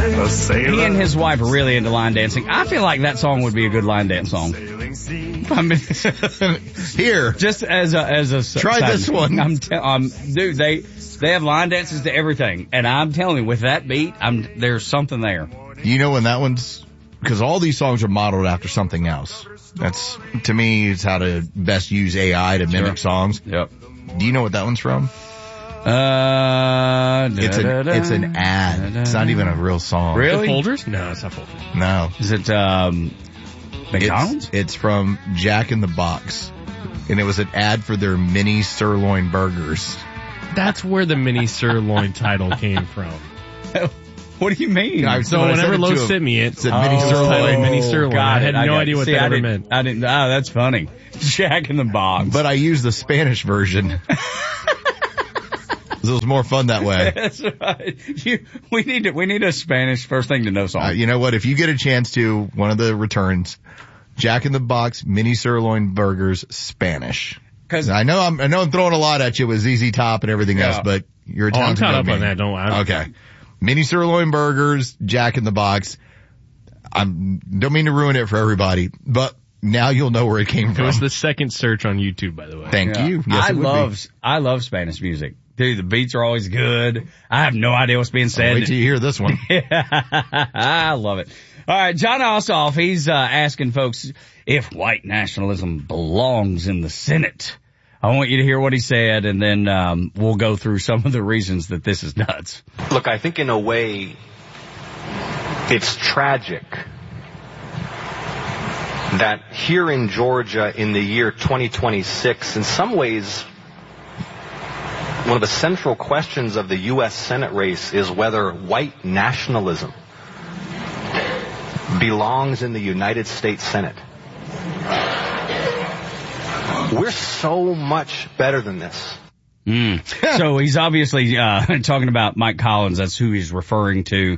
A sailor. He and his wife are really into line dancing. I feel like that song would be a good line dance song. I mean, here, just as a try this one. Dude, they have line dances to everything, and I'm telling you, with that beat, there's something there. You know when that one's, because all these songs are modeled after something else. That's, to me, is how to best use AI to mimic songs. Yep. Do you know what that one's from? It's an ad. It's not even a real song. Really? Folgers? No, it's not Folgers. No. Is it McDonald's? It's from Jack in the Box. And it was an ad for their mini sirloin burgers. That's where the mini sirloin title came from. What do you mean? So whenever Lowe's sent me it, said mini sirloin. Mini sirloin. I had no idea what that ever meant. I didn't. Oh, that's funny. Jack in the Box. But I used the Spanish version. It was more fun that way. That's right. We need a Spanish first thing to know song. You know what? If you get a chance to, one of the returns, Jack in the Box, mini sirloin burgers, Spanish. Cause I know I'm throwing a lot at you with ZZ Top and everything else, but you're a I'm caught up on that. Okay. Mini sirloin burgers, Jack in the Box. Don't mean to ruin it for everybody, but now you'll know where it came from. It was the second search on YouTube, by the way. Thank you. Yes, I love Spanish music. Dude, the beats are always good. I have no idea what's being said. Wait till you hear this one. I love it. All right, John Ossoff, he's asking folks if white nationalism belongs in the Senate. I want you to hear what he said, and then we'll go through some of the reasons that this is nuts. Look, I think in a way it's tragic that here in Georgia in the year 2026, in some ways, one of the central questions of the U.S. Senate race is whether white nationalism belongs in the United States Senate. We're so much better than this. So he's obviously talking about Mike Collins. That's who he's referring to.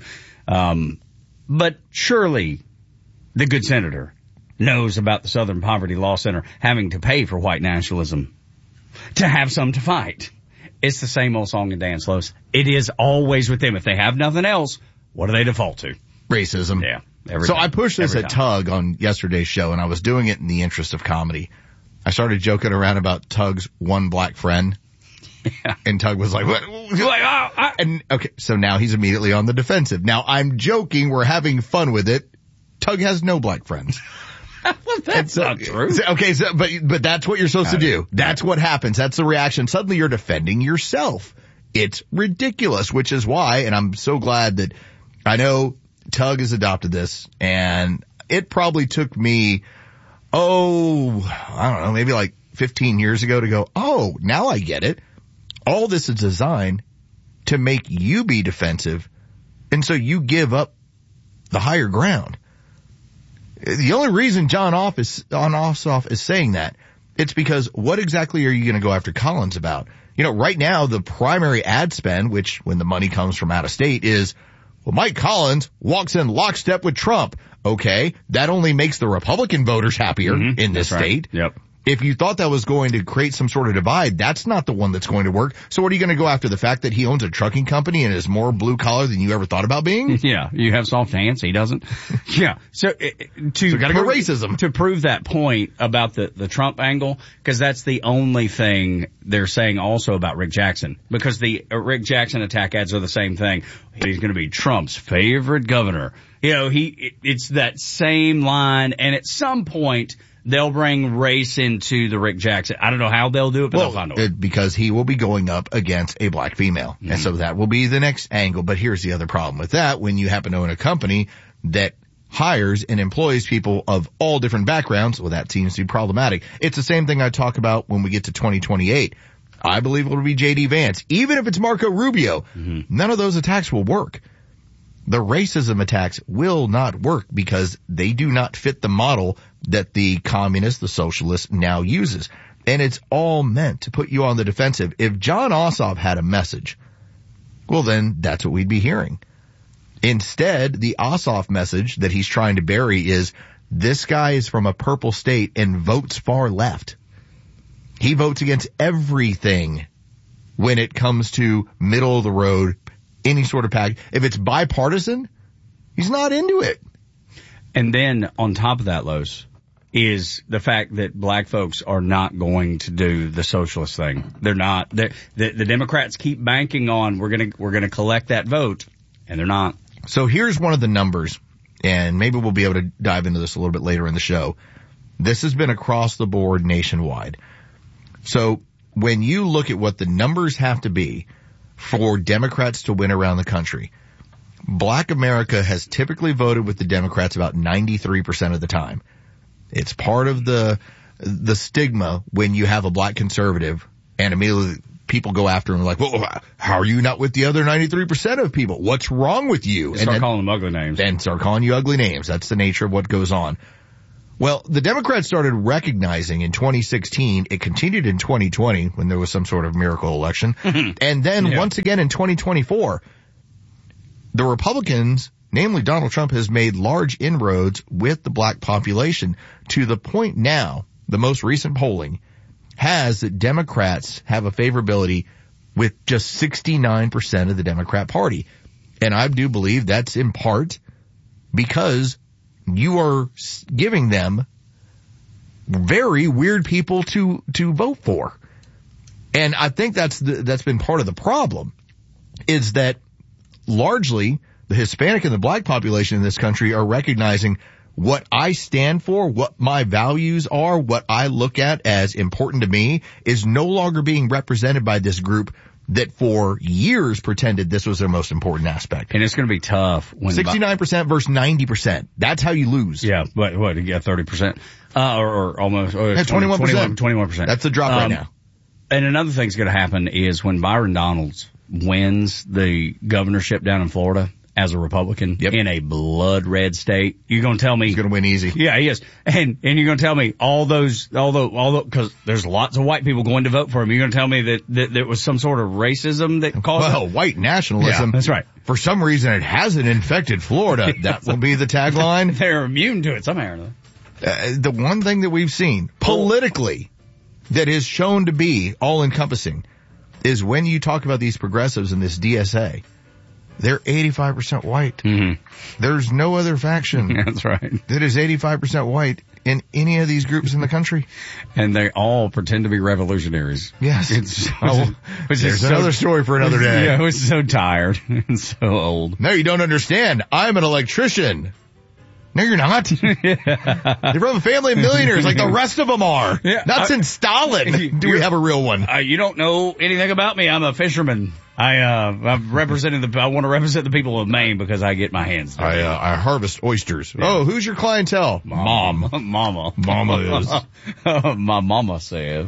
But surely the good senator knows about the Southern Poverty Law Center having to pay for white nationalism to have some to fight. It's the same old song and dance, Lois. It is always with them. If they have nothing else, what do they default to? Racism. Yeah. So I pushed this at Tug on yesterday's show, and I was doing it in the interest of comedy. I started joking around about Tug's one black friend. Yeah. And Tug was like, what? And okay, so now he's immediately on the defensive. Now I'm joking. We're having fun with it. Tug has no black friends. Well, that's not true. Okay, but that's what you're supposed to do. That's what happens. That's the reaction. Suddenly you're defending yourself. It's ridiculous, which is why, and I'm so glad that I know Tug has adopted this, and it probably took me, I don't know, maybe like 15 years ago to go, oh, now I get it. All this is designed to make you be defensive, and so you give up the higher ground. The only reason John Ossoff is saying that, it's because what exactly are you going to go after Collins about? You know, right now the primary ad spend, which when the money comes from out of state, is, well, Mike Collins walks in lockstep with Trump. Okay, that only makes the Republican voters happier in this state. Right. Yep. If you thought that was going to create some sort of divide, that's not the one that's going to work. So what are you going to go after? The fact that he owns a trucking company and is more blue collar than you ever thought about being? Yeah. You have soft hands. He doesn't. Yeah. So gotta go racism. To prove that point about the Trump angle, because that's the only thing they're saying also about Rick Jackson, because the Rick Jackson attack ads are the same thing. He's going to be Trump's favorite governor. You know, it's that same line, and at some point they'll bring race into the Rick Jackson. I don't know how they'll do it, but they'll find a way. Because he will be going up against a black female. And so that will be the next angle. But here's the other problem with that. When you happen to own a company that hires and employs people of all different backgrounds, well, that seems to be problematic. It's the same thing I talk about when we get to 2028. I believe it'll be J.D. Vance. Even if it's Marco Rubio, none of those attacks will work. The racism attacks will not work because they do not fit the model that the communist, the socialist now uses. And it's all meant to put you on the defensive. If John Ossoff had a message, well, then that's what we'd be hearing. Instead, the Ossoff message that he's trying to bury is, this guy is from a purple state and votes far left. He votes against everything when it comes to middle of the road, any sort of package. If it's bipartisan, He's not into it. And then on top of that, Los, is the fact that black folks are not going to do the socialist thing. They're not. The Democrats keep banking on we're gonna collect that vote, and they're not. So here's one of the numbers, and maybe we'll be able to dive into this a little bit later in the show. This has been across the board nationwide. So when you look at what the numbers have to be for Democrats to win around the country, Black America has typically voted with the Democrats about 93% of the time. It's part of the stigma when you have a black conservative and immediately people go after him like, well, how are you not with the other 93% of people? What's wrong with you? Start calling them ugly names. And start calling you ugly names. That's the nature of what goes on. Well, the Democrats started recognizing in 2016, it continued in 2020 when there was some sort of miracle election, and then once again in 2024, the Republicans, namely Donald Trump, has made large inroads with the black population to the point now, the most recent polling has that Democrats have a favorability with just 69% of the Democrat Party. And I do believe that's in part because you are giving them very weird people to vote for. And I think that's been part of the problem, is that largely the Hispanic and the black population in this country are recognizing what I stand for, what my values are, what I look at as important to me is no longer being represented by this group that for years pretended this was their most important aspect. And it's going to be tough when 69% versus 90%. That's how you lose. Yeah, but what, you got 30%? Or almost, 21%. 21%. That's the drop right now. And another thing's going to happen is when Byron Donalds wins the governorship down in Florida as a Republican in a blood red state, you're going to tell me he's going to win easy. Yeah, he is. And you're going to tell me although, cause there's lots of white people going to vote for him, you're going to tell me that there was some sort of racism that caused Well, white nationalism. Yeah, that's right. For some reason it hasn't infected Florida. That will be the tagline. They're immune to it somehow. The one thing that we've seen politically that is shown to be all encompassing is when you talk about these progressives in this DSA, they're 85% white. Mm-hmm. There's no other faction. That's right. That is 85% white in any of these groups in the country. And they all pretend to be revolutionaries. Yes. There's another story for another day. Yeah, I was so tired and so old. No, you don't understand. I'm an electrician. No, you're not. You're from a family of millionaires like the rest of them are. Yeah, not since Stalin do we have a real one. You don't know anything about me. I'm a fisherman. I'm representing I want to represent the people of Maine because I get my hands dirty. I harvest oysters. Yeah. Oh, who's your clientele? Mama. Mama is. My mama said.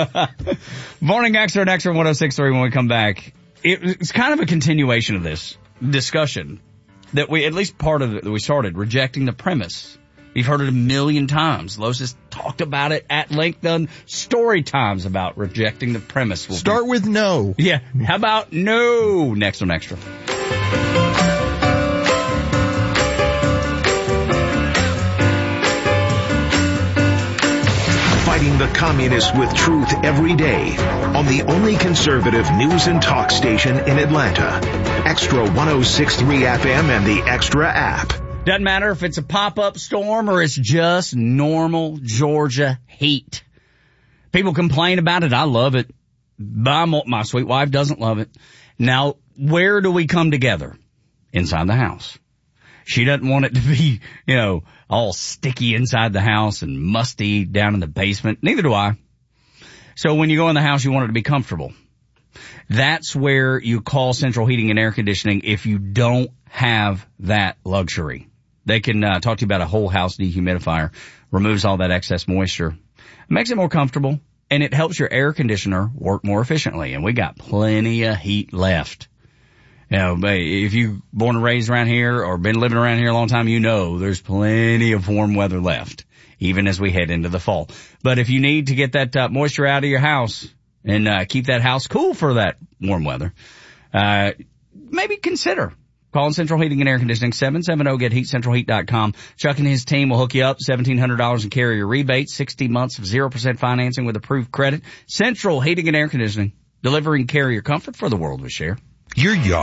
Morning Extra and Extra 106.3 when we come back. It's kind of a continuation of this discussion that we, at least part of it that we started, rejecting the premise. You've heard it a million times. Los has talked about it at length, done story times about rejecting the premise. Start with no. Yeah. How about no? Next on Extra. Fighting the communists with truth every day on the only conservative news and talk station in Atlanta. Extra 106.3 FM and the Extra app. Doesn't matter if it's a pop-up storm or it's just normal Georgia heat. People complain about it. I love it. My sweet wife doesn't love it. Now, where do we come together? Inside the house. She doesn't want it to be, all sticky inside the house and musty down in the basement. Neither do I. So when you go in the house, you want it to be comfortable. That's where you call Central Heating and Air Conditioning if you don't have that luxury. They can talk to you about a whole house dehumidifier. Removes all that excess moisture. Makes it more comfortable, and it helps your air conditioner work more efficiently. And we got plenty of heat left. If you've born and raised around here or been living around here a long time, there's plenty of warm weather left, even as we head into the fall. But if you need to get that moisture out of your house and keep that house cool for that warm weather, maybe consider calling Central Heating and Air Conditioning, 770-GET-HEAT, Chuck and his team will hook you up, $1,700 in carrier rebates, 60 months of 0% financing with approved credit. Central Heating and Air Conditioning, delivering carrier comfort for the world we share. Your yard,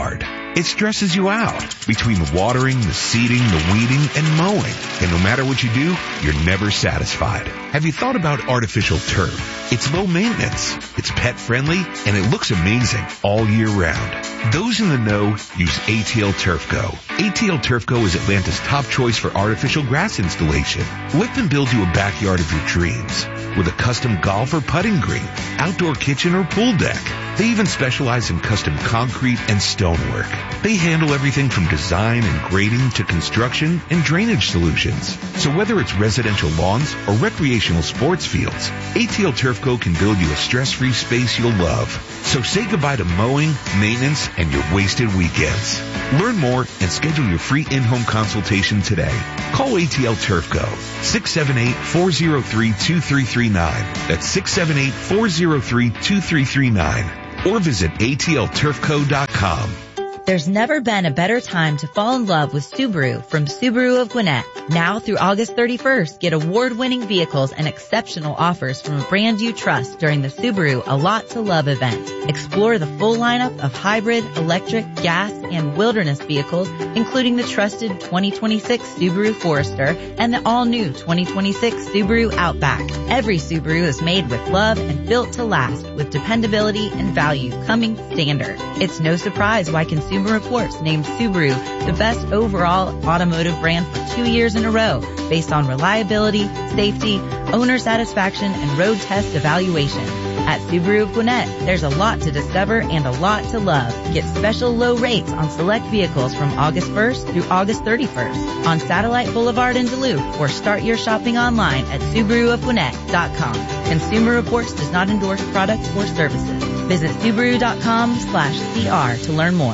It stresses you out between the watering, the seeding, the weeding, and mowing. And no matter what you do, you're never satisfied. Have you thought about artificial turf? It's low maintenance, it's pet friendly, and it looks amazing all year round. Those in the know use ATL Turf Go. ATL Turf Go is Atlanta's top choice for artificial grass installation. Let them build you a backyard of your dreams with a custom golf or putting green, outdoor kitchen or pool deck. They even specialize in custom concrete and stonework. They handle everything from design and grading to construction and drainage solutions. So whether it's residential lawns or recreational sports fields, ATL Turf Go can build you a stress-free space you'll love. So say goodbye to mowing, maintenance, and your wasted weekends. Learn more and schedule your free in-home consultation today. Call ATL Turf Go, 678-403-2339. That's 678-403-2339. Or visit atlturfco.com. There's never been a better time to fall in love with Subaru from Subaru of Gwinnett. Now through August 31st, get award-winning vehicles and exceptional offers from a brand you trust during the Subaru A Lot to Love event. Explore the full lineup of hybrid, electric, gas, and wilderness vehicles, including the trusted 2026 Subaru Forester and the all-new 2026 Subaru Outback. Every Subaru is made with love and built to last, with dependability and value coming standard. It's no surprise why Consumer Reports named Subaru the best overall automotive brand for 2 years in a row, based on reliability, safety, owner satisfaction, and road test evaluation. At Subaru of Gwinnett, there's a lot to discover and a lot to love. Get special low rates on select vehicles from August 1st through August 31st on Satellite Boulevard in Duluth, or start your shopping online at SubaruofGwinnett.com. Consumer Reports does not endorse products or services. Visit Subaru.com/CR to learn more.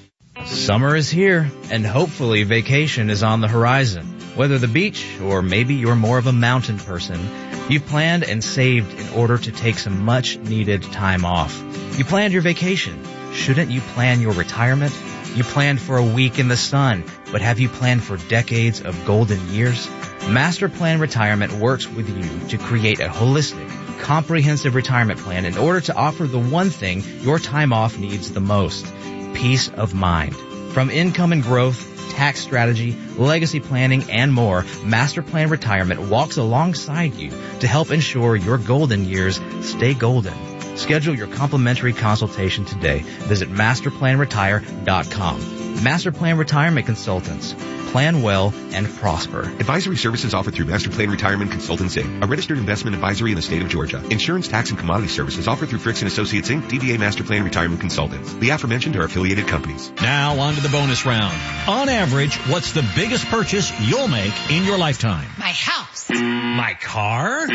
Summer is here, and hopefully vacation is on the horizon. Whether the beach or maybe you're more of a mountain person, you've planned and saved in order to take some much-needed time off. You planned your vacation. Shouldn't you plan your retirement? You planned for a week in the sun, but have you planned for decades of golden years? Master Plan Retirement works with you to create a holistic, comprehensive retirement plan in order to offer the one thing your time off needs the most: peace of mind. From income and growth, tax strategy, legacy planning, and more, Master Plan Retirement walks alongside you to help ensure your golden years stay golden. Schedule your complimentary consultation today. Visit masterplanretire.com. Master Plan Retirement Consultants. Plan well and prosper. Advisory services offered through Master Plan Retirement Consultants, Inc., a registered investment advisory in the state of Georgia. Insurance, tax, and commodity services offered through Fricks & Associates, Inc., DBA Master Plan Retirement Consultants. The aforementioned are affiliated companies. Now on to the bonus round. On average, what's the biggest purchase you'll make in your lifetime? My house. My car?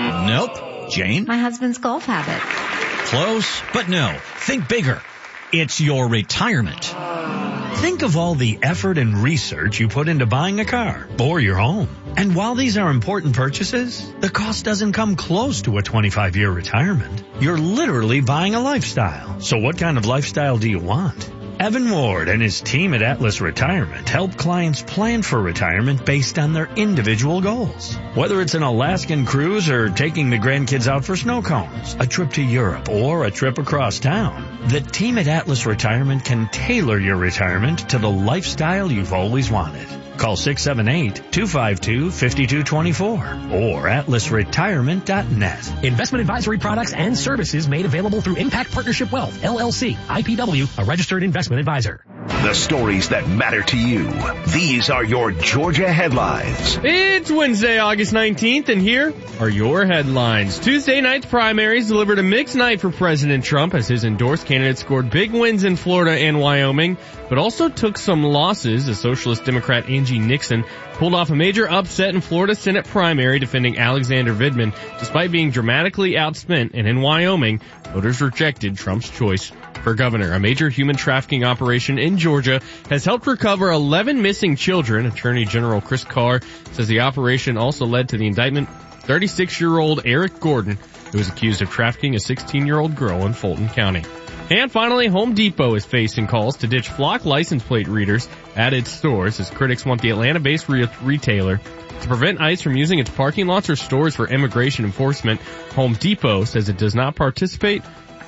Nope. Jane? My husband's golf habits. Close, but no. Think bigger. It's your retirement. Think of all the effort and research you put into buying a car or your home. And while these are important purchases, the cost doesn't come close to a 25-year retirement. You're literally buying a lifestyle. So what kind of lifestyle do you want? Evan Ward and his team at Atlas Retirement help clients plan for retirement based on their individual goals. Whether it's an Alaskan cruise or taking the grandkids out for snow cones, a trip to Europe, or a trip across town, the team at Atlas Retirement can tailor your retirement to the lifestyle you've always wanted. Call 678-252-5224 or atlasretirement.net. Investment advisory products and services made available through Impact Partnership Wealth, LLC, IPW, a registered investment advisor. The stories that matter to you. These are your Georgia headlines. It's Wednesday, August 19th, and here are your headlines. Tuesday night's primaries delivered a mixed night for President Trump as his endorsed candidates scored big wins in Florida and Wyoming, but also took some losses as Socialist Democrat Angie Nixon pulled off a major upset in Florida Senate primary defending Alexander Vindman despite being dramatically outspent, and in Wyoming, voters rejected Trump's choice for governor. A major human trafficking operation in Georgia has helped recover 11 missing children. Attorney General Chris Carr says the operation also led to the indictment of 36-year-old Eric Gordon, who was accused of trafficking a 16-year-old girl in Fulton County. And finally, Home Depot is facing calls to ditch Flock license plate readers at its stores as critics want the Atlanta-based retailer to prevent ICE from using its parking lots or stores for immigration enforcement. Home Depot says it does not participate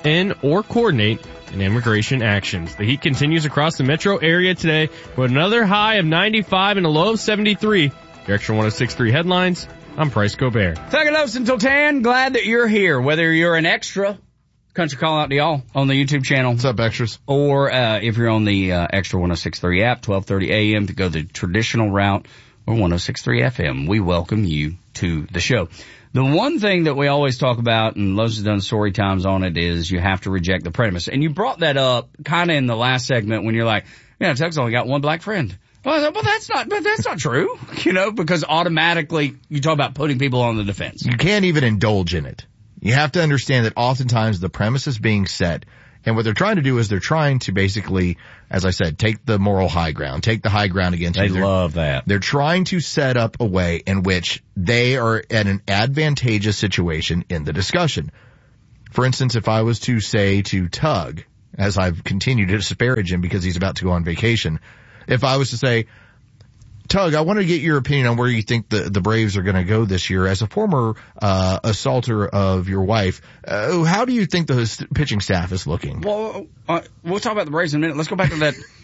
in or coordinate in immigration actions. The heat continues across the metro area today with another high of 95 and a low of 73. Your Extra 106.3 headlines. I'm Price Gobert. Thugalos until 10. Glad that you're here. Whether you're an extra, country call out to y'all on the YouTube channel. What's up, extras? Or if you're on the Extra 106.3 app, 12:30 a.m. to go the traditional route, or 106.3 FM. We welcome you to the show. The one thing that we always talk about, and Lowe's has done story times on it, is you have to reject the premise. And you brought that up kind of in the last segment when you're like, yeah, Tuck's only got one black friend. Well, that's not true, because automatically you talk about putting people on the defense. You can't even indulge in it. You have to understand that oftentimes the premise is being set, and what they're trying to do is they're trying to basically, as I said, take the moral high ground, take the high ground against you. They love that. They're trying to set up a way in which they are at an advantageous situation in the discussion. For instance, if I was to say to Tug, as I've continued to disparage him because he's about to go on vacation, if I was to say, Tug, I want to get your opinion on where you think the Braves are going to go this year. As a former assaulter of your wife, how do you think the pitching staff is looking? Well, we'll talk about the Braves in a minute. Let's go back to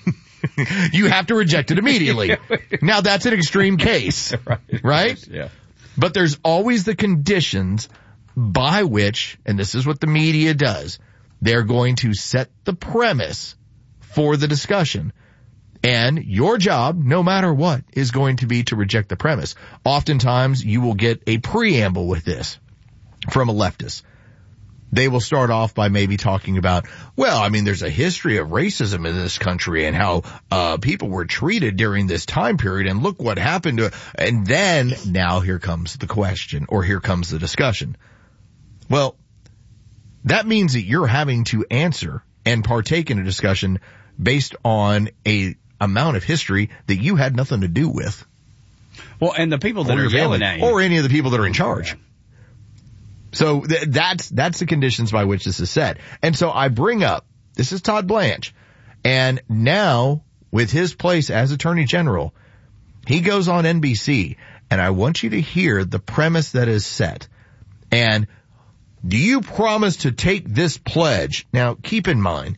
that. You have to reject it immediately. Now, that's an extreme case, right? Yeah. But there's always the conditions by which, and this is what the media does, they're going to set the premise for the discussion. And your job, no matter what, is going to be to reject the premise. Oftentimes, you will get a preamble with this from a leftist. They will start off by maybe talking about, well, I mean, there's a history of racism in this country and how people were treated during this time period, and look what happened to, and then now here comes the question, or here comes the discussion. Well, that means that you're having to answer and partake in a discussion based on a amount of history that you had nothing to do with. Well, and the people that are yelling at you. Or any of the people that are in charge. So that's the conditions by which this is set. And so I bring up, this is Todd Blanche, and now with his place as Attorney General, he goes on NBC, and I want you to hear the premise that is set. And do you promise to take this pledge? Now, keep in mind,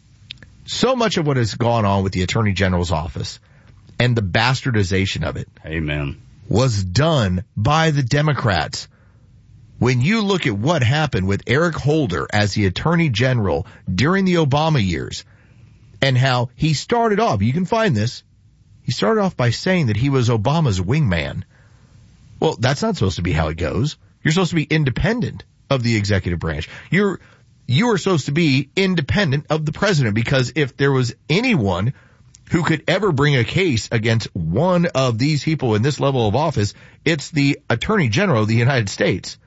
so much of what has gone on with the Attorney General's office and the bastardization of it, amen, was done by the Democrats. When you look at what happened with Eric Holder as the Attorney General during the Obama years and how he started off, you can find this, he started off by saying that he was Obama's wingman. Well, that's not supposed to be how it goes. You're supposed to be independent of the executive branch. You are supposed to be independent of the president, because if there was anyone who could ever bring a case against one of these people in this level of office, it's the Attorney General of the United States.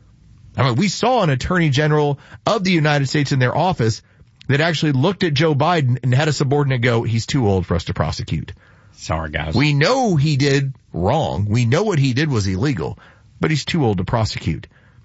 I mean, we saw an Attorney General of the United States in their office that actually looked at Joe Biden and had a subordinate go, he's too old for us to prosecute. Sorry, guys. We know he did wrong. We know what he did was illegal, but he's too old to prosecute.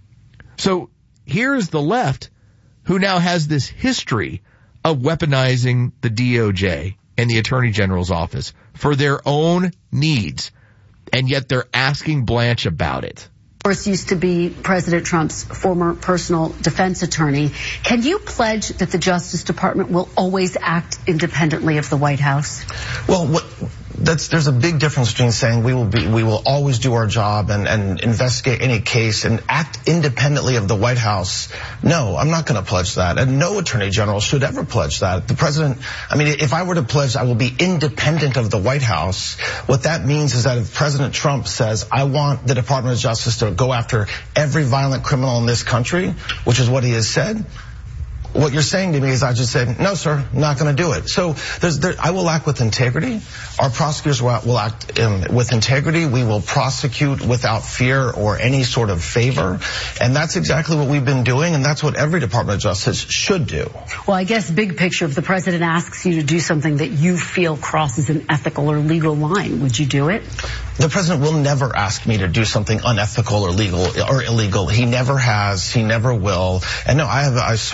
So here's the left, who now has this history of weaponizing the DOJ and the Attorney General's office for their own needs, and yet they're asking Blanche about it. Course, used to be President Trump's former personal defense attorney. Can you pledge that the Justice Department will always act independently of the White House? Well, there's a big difference between saying we will always do our job and investigate any case and act independently of the White House. No, I'm not going to pledge that, and no Attorney General should ever pledge that. The president, I mean, if I were to pledge I will be independent of the White House, what that means is that if President Trump says I want the Department of Justice to go after every violent criminal in this country, which is what he has said, what you're saying to me is I just said, no, sir, I'm not going to do it. So I will act with integrity. Our prosecutors will act with integrity. We will prosecute without fear or any sort of favor. And that's exactly what we've been doing, and that's what every Department of Justice should do. Well, I guess big picture, if the president asks you to do something that you feel crosses an ethical or legal line, would you do it? The president will never ask me to do something unethical or legal or illegal. He never has. He never will. And no, I swore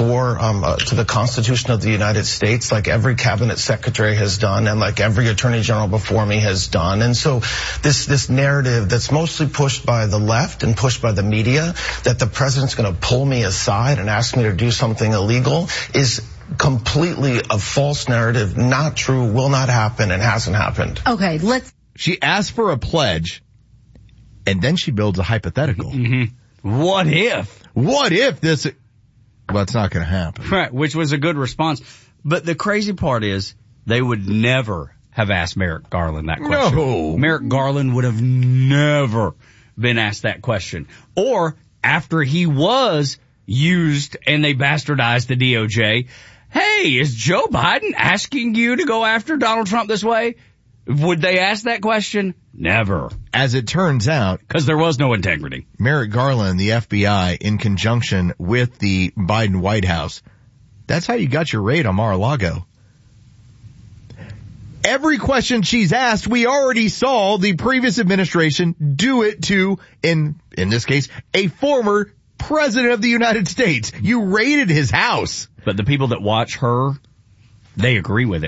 to the Constitution of the United States, like every cabinet secretary has done and like every attorney general before me has done. And so this narrative that's mostly pushed by the left and pushed by the media that the president's going to pull me aside and ask me to do something illegal is completely a false narrative, not true, will not happen, and hasn't happened. Okay, She asked for a pledge, and then she builds a hypothetical. Mm-hmm. What if this... Well, it's not going to happen. Right, which was a good response. But the crazy part is they would never have asked Merrick Garland that question. No. Merrick Garland would have never been asked that question. Or after he was used and they bastardized the DOJ, hey, is Joe Biden asking you to go after Donald Trump this way? Would they ask that question? Never. As it turns out, because there was no integrity. Merrick Garland, the FBI, in conjunction with the Biden White House, that's how you got your raid on Mar-a-Lago. Every question she's asked, we already saw the previous administration do it to, in this case, a former president of the United States. You raided his house. But the people that watch her, they agree with it.